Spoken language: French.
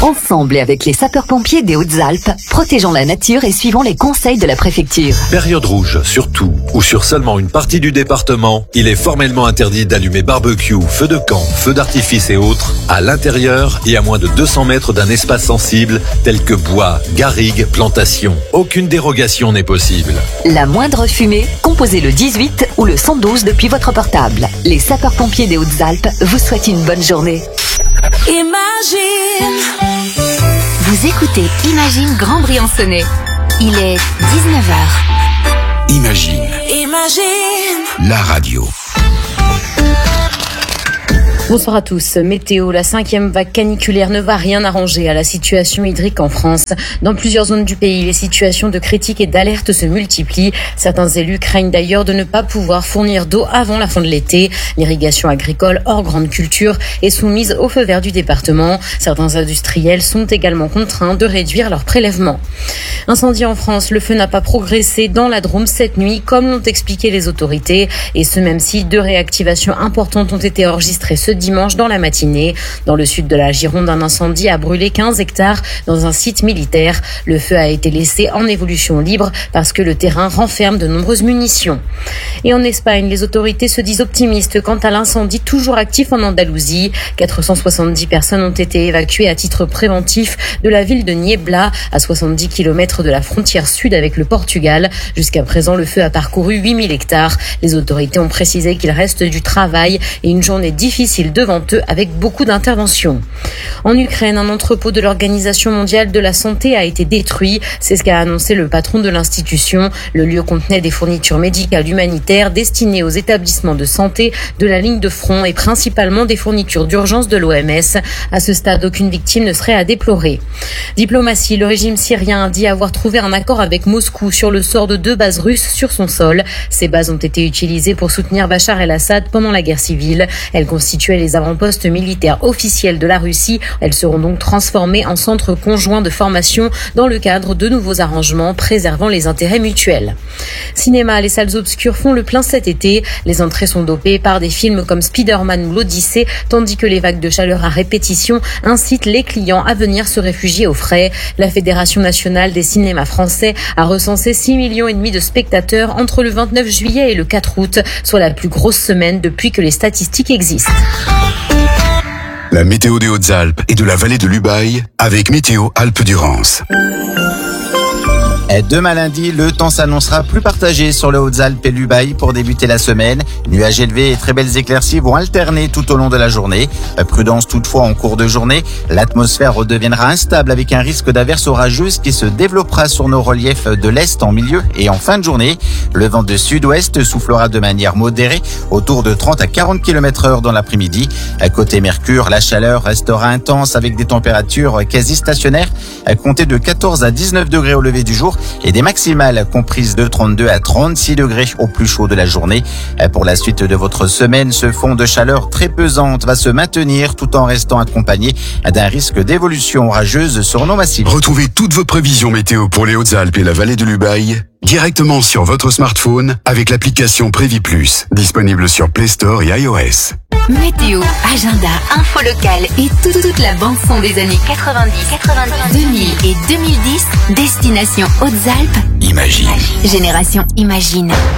Ensemble et avec les sapeurs-pompiers des Hautes-Alpes, protégeons la nature et suivons les conseils de la préfecture. Période rouge sur tout ou sur seulement une partie du département, il est formellement interdit d'allumer barbecue, feux de camp, feux d'artifice et autres à l'intérieur et à moins de 200 mètres d'un espace sensible tel que bois, garrigues, plantations. Aucune dérogation n'est possible. La moindre fumée, composez le 18 ou le 112 depuis votre portable. Les sapeurs-pompiers des Hautes-Alpes vous souhaitent une bonne journée. Imagine. Vous écoutez Imagine Grand Briançonnais. Il est 19h. Imagine. La radio. Bonsoir à tous. Météo, la 5e vague caniculaire ne va rien arranger à la situation hydrique en France. Dans plusieurs zones du pays, les situations de critique et d'alerte se multiplient. Certains élus craignent d'ailleurs de ne pas pouvoir fournir d'eau avant la fin de l'été. L'irrigation agricole hors grande culture est soumise au feu vert du département. Certains industriels sont également contraints de réduire leurs prélèvements. Incendie en France, le feu n'a pas progressé dans la Drôme cette nuit, comme l'ont expliqué les autorités. Et ce même si 2 réactivations importantes ont été enregistrées ce dimanche dans la matinée. Dans le sud de la Gironde, un incendie a brûlé 15 hectares dans un site militaire. Le feu a été laissé en évolution libre parce que le terrain renferme de nombreuses munitions. Et en Espagne, les autorités se disent optimistes quant à l'incendie toujours actif en Andalousie. 470 personnes ont été évacuées à titre préventif de la ville de Niebla, à 70 km de la frontière sud avec le Portugal. Jusqu'à présent, le feu a parcouru 8000 hectares. Les autorités ont précisé qu'il reste du travail et une journée difficile devant eux avec beaucoup d'interventions. En Ukraine, un entrepôt de l'Organisation mondiale de la santé a été détruit. C'est ce qu'a annoncé le patron de l'institution. Le lieu contenait des fournitures médicales humanitaires destinées aux établissements de santé de la ligne de front et principalement des fournitures d'urgence de l'OMS. À ce stade, aucune victime ne serait à déplorer. Diplomatie, le régime syrien a dit avoir trouvé un accord avec Moscou sur le sort de 2 bases russes sur son sol. Ces bases ont été utilisées pour soutenir Bachar el-Assad pendant la guerre civile. Elles constituaient les avant-postes militaires officiels de la Russie. Elles seront donc transformées en centres conjoints de formation dans le cadre de nouveaux arrangements préservant les intérêts mutuels. Cinéma, les salles obscures font le plein cet été. Les entrées sont dopées par des films comme Spider-Man ou l'Odyssée, tandis que les vagues de chaleur à répétition incitent les clients à venir se réfugier au frais. La Fédération nationale des cinémas français a recensé 6,5 millions de spectateurs entre le 29 juillet et le 4 août, soit la plus grosse semaine depuis que les statistiques existent. La météo des Hautes-Alpes et de la vallée de l'Ubaye avec Météo Alpes-Durance. Demain lundi, le temps s'annoncera plus partagé sur les Hautes-Alpes et l'Ubaye pour débuter la semaine. Nuages élevés et très belles éclaircies vont alterner tout au long de la journée. Prudence toutefois en cours de journée. L'atmosphère redeviendra instable avec un risque d'averses orageuses qui se développera sur nos reliefs de l'Est en milieu et en fin de journée. Le vent de sud-ouest soufflera de manière modérée autour de 30 à 40 km/h dans l'après-midi. À côté Mercure, la chaleur restera intense avec des températures quasi stationnaires à compter de 14 à 19 degrés au lever du jour et des maximales comprises de 32 à 36 degrés au plus chaud de la journée. Pour la suite de votre semaine, ce fond de chaleur très pesante va se maintenir tout en restant accompagné d'un risque d'évolution orageuse sur nos massifs. Retrouvez toutes vos prévisions météo pour les Hautes-Alpes et la vallée de l'Ubaye directement sur votre smartphone avec l'application Prévis Plus, disponible sur Play Store et iOS. Météo, agenda, info locale et toute la bande-son des années 90, 2000 et 2010, destination Hautes-Alpes. Imagine. Génération Imagine.